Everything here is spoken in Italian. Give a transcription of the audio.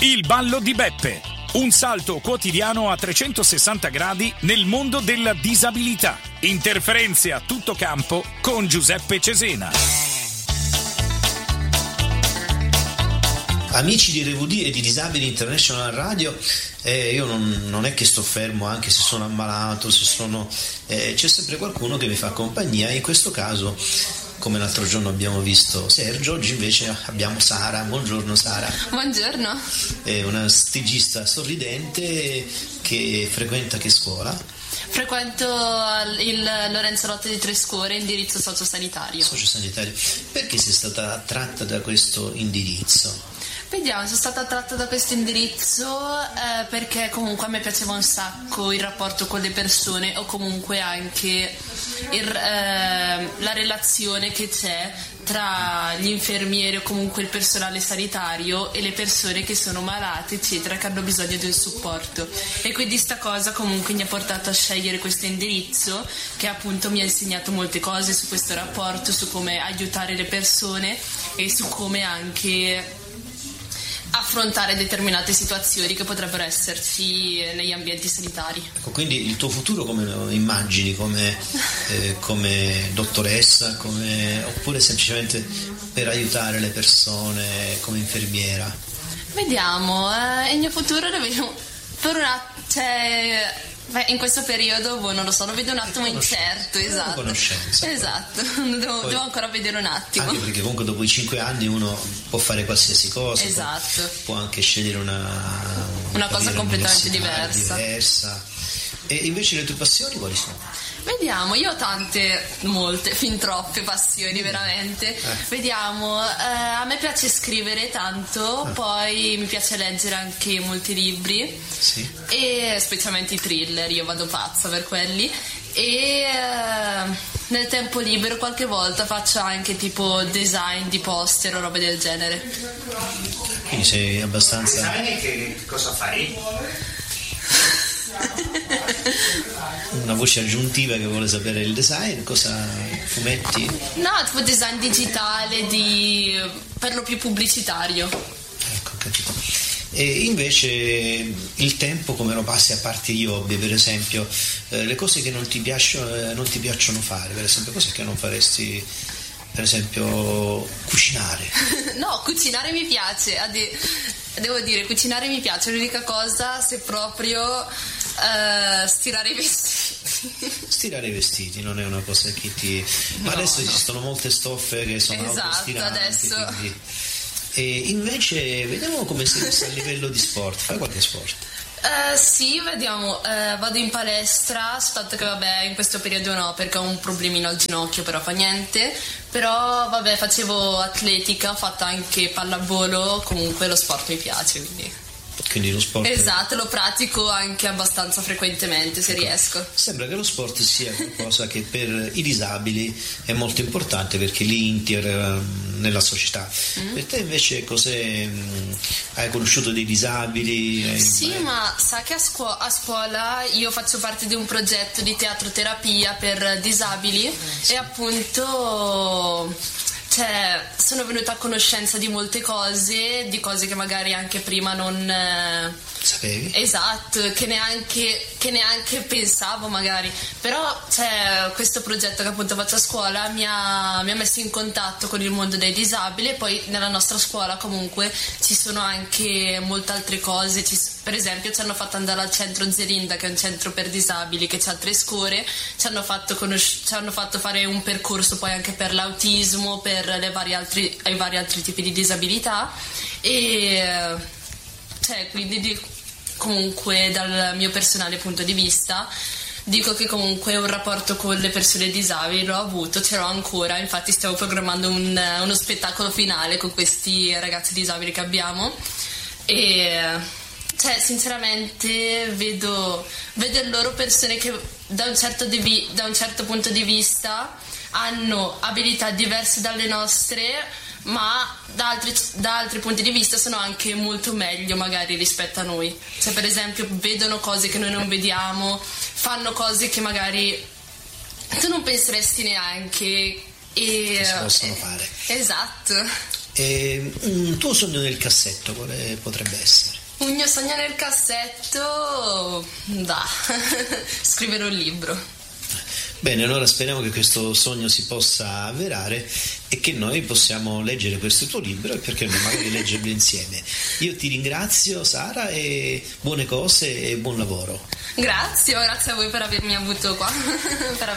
Il ballo di Beppe. Un salto quotidiano a 360 gradi nel mondo della disabilità. Interferenze a tutto campo con Giuseppe Cesena. Amici di RVD e di Disabili International Radio, io non è che sto fermo anche se sono ammalato, c'è sempre qualcuno che mi fa compagnia. In questo caso, come l'altro giorno abbiamo visto Sergio, oggi invece abbiamo Sara. Buongiorno Sara. Buongiorno. È una stagista sorridente che frequenta che scuola? Frequento il Lorenzo Lotti di Trescore, indirizzo sociosanitario. Sociosanitario. Perché sei stata attratta da questo indirizzo? Vediamo, sono stata attratta da questo indirizzo perché comunque a me piaceva un sacco il rapporto con le persone, o comunque anche la relazione che c'è tra gli infermieri o comunque il personale sanitario e le persone che sono malate, eccetera, che hanno bisogno di un supporto. E quindi sta cosa comunque mi ha portato a scegliere questo indirizzo, che appunto mi ha insegnato molte cose su questo rapporto, su come aiutare le persone e su come anche affrontare determinate situazioni che potrebbero esserci negli ambienti sanitari. Ecco, quindi il tuo futuro come lo immagini? Come dottoressa, oppure semplicemente per aiutare le persone come infermiera? Vediamo, il mio futuro lo vedo in questo periodo, non lo so, lo vedo un attimo incerto, esatto. Conoscenza. Esatto, devo ancora vedere un attimo. Anche perché comunque dopo i 5 anni uno può fare qualsiasi cosa. Esatto. Può anche scegliere una cosa completamente diversa. E invece le tue passioni quali sono? Vediamo, io ho molte, fin troppe passioni veramente. Vediamo, a me piace scrivere tanto, poi mi piace leggere anche molti libri, sì. E specialmente i thriller, io vado pazza per quelli. E nel tempo libero qualche volta faccio anche tipo design di poster o robe del genere. Quindi sei abbastanza... Design, che cosa fai? Una voce aggiuntiva che vuole sapere il design, cosa, fumetti? No, tipo design digitale per lo più pubblicitario. Ecco, capito. E invece il tempo come lo passi, a parte gli hobby, per esempio, le cose che non ti piacciono fare, per esempio, cose che non faresti, per esempio cucinare? No, cucinare mi piace, devo dire, cucinare mi piace, l'unica cosa se proprio stirare i vestiti. Stirare i vestiti non è una cosa che ti... Ma no, adesso esistono molte stoffe che sono autostiranti, adesso. Quindi... E invece vediamo come sei messa a livello di sport, fai qualche sport? Sì, vediamo, vado in palestra, soltanto che vabbè in questo periodo no, perché ho un problemino al ginocchio, però fa niente. Però vabbè, facevo atletica, ho fatto anche pallavolo, comunque lo sport mi piace, quindi lo sport... Esatto, lo pratico anche abbastanza frequentemente se riesco. Sembra che lo sport sia qualcosa che per i disabili è molto importante, perché li integra nella società. Per te invece hai conosciuto dei disabili? Sì, ma sa che a scuola io faccio parte di un progetto di teatroterapia per disabili e appunto... sono venuta a conoscenza di molte cose, di cose che magari anche prima non sapevi? Esatto, che neanche pensavo magari. Però questo progetto che appunto faccio a scuola mi ha messo in contatto con il mondo dei disabili, e poi nella nostra scuola comunque ci sono anche molte altre cose. Per esempio ci hanno fatto andare al centro Zelinda, che è un centro per disabili che c'ha 3 scuole, ci hanno fatto fare un percorso poi anche per l'autismo, per i vari altri tipi di disabilità, e quindi comunque dal mio personale punto di vista dico che comunque un rapporto con le persone disabili l'ho avuto, ce l'ho ancora, infatti stiamo programmando uno spettacolo finale con questi ragazzi disabili che abbiamo, e sinceramente vedo in loro persone che da un certo punto di vista hanno abilità diverse dalle nostre, ma da altri punti di vista sono anche molto meglio magari rispetto a noi. Per esempio vedono cose che noi non vediamo, fanno cose che magari tu non penseresti neanche che si possono fare. Esatto. Un tuo sogno nel cassetto, quale potrebbe essere? Un mio sogno nel cassetto, scrivere un libro. Bene, allora speriamo che questo sogno si possa avverare e che noi possiamo leggere questo tuo libro e perché no, magari leggerlo insieme. Io ti ringrazio, Sara, e buone cose e buon lavoro. Grazie a voi per avermi avuto qua.